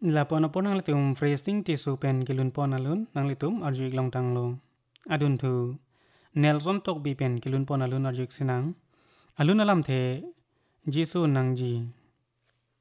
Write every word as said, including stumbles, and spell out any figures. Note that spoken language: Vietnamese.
La pon pon nang litum phrasing ti su pen kilun pon alun nang litum arjuik long tang lo. Adun thu Nelson tok bi pen kilun pon alun arjuik sinang. Alun alam the Jisu nang ji